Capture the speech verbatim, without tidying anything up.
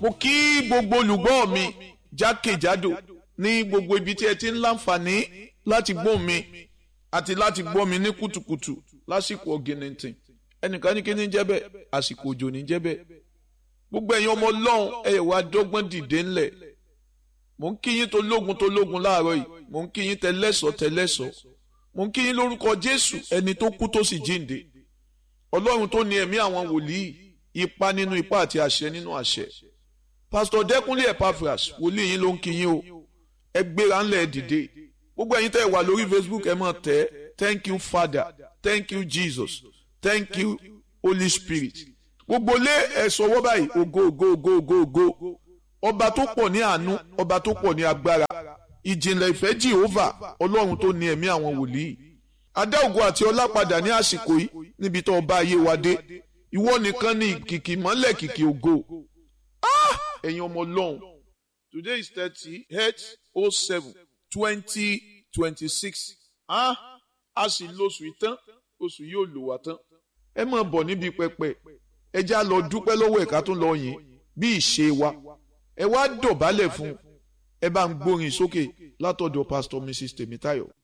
mo kí gbogbo olùgbọ́ mi jákèjádò ní gbogbo ibi tí ẹ ti ń láǹfààní láti gbọ́ mi àti láti gbọ́ mi ní kùtùkùtù lásìkò ọ̀gìnìntìn ẹnìkan ní kí ní jẹ́ bẹ́ẹ̀ àsìkò òjò ní jẹ́ bẹ́ẹ̀ gbogbo ẹ̀yin ọmọ ọlọ́run ẹ wá dọ́gbọ́n dìde ńlẹ̀ mò ń kí yín tó lógun tó lógun láàárọ̀ yìí mò ń kí yín tẹlẹ́sọ̀ tẹlẹ́sọ̀ mò ń kí yín lórúkọ Jésù ẹni tó kú tó sì jíǹde ọlọ́run tó ní ẹ̀mí àwọn wòlíì ipa nínú ipa àti àṣẹ nínú àṣẹ Pastor Dẹ́kúnlé Epaphras wòlíì yín ló ń kí yín o ẹ gbéra ńlẹ̀ dìde gbogbo ẹ̀yin tẹ́ ẹ wà lórí Facebook ẹ máa tẹ̀ thank you Father thank you Jesus thank you Holy Spirit gbogbo lé ẹ sọwọ́ báyìí ògo ògo ògo ògo ògo ọba tó pọ̀ ní àánú ọba tó pọ̀ ní agbára ìjìnlẹ̀ ìfẹ́ Jehovah ọlọ́run tó ní ẹ̀mí àwọn wòlíì adá ògo àti ọlá padà ní àsìkò yìí níbi tó ọba ayé wa dé ìwọ nìkan ní kìkì mọ́lẹ̀ kìkì ògo ẹ̀yin ọmọ ọlọ́run today is thirty eight oh seven twenty twenty six a sì lóṣù ìtàn oṣù yóò lò wá tán ẹ máa bọ̀ níbi pẹpẹ ẹ já lọ dúpẹ́ lọ́wọ́ ẹ̀ka tó lọ yìn bí ìṣe wa ẹ wá dọ̀bálẹ̀ fún ẹ bá ń gbórin sókè látọ̀dọ̀ Pastor Missus Tèmítáyọ̀.